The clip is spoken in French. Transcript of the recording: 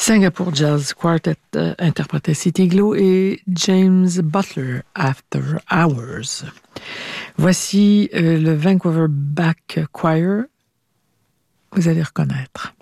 Singapore Jazz Quartet interprétait City Glow et James Butler After Hours. Voici le Vancouver Bach Choir. Vous allez reconnaître.